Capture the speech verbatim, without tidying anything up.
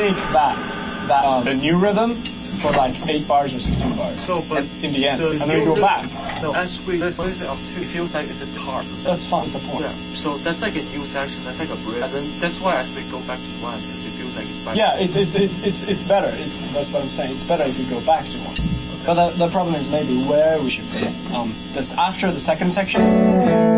tweak that that uh, the new rhythm for like eight bars or sixteen bars. So, but in the end, the and then we go new- back. No, as we listen it up to, it feels like it's a tar. So that's fun. That's the point. Yeah. So that's like a new section. That's like a bridge. And then that's why I say go back to one because it feels like it's back. Yeah, it's it's it's it's, it's better. It's that's what I'm saying. It's better if you go back to one. Okay. But the, the problem is maybe where we should put it. Um, this after the second section.